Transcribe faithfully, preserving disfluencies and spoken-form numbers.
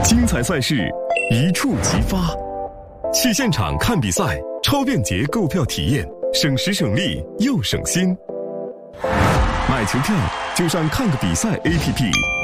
精彩赛事一触即发，去现场看比赛，超便捷购票体验，省时省力又省心。买球票就上看个比赛 A P P。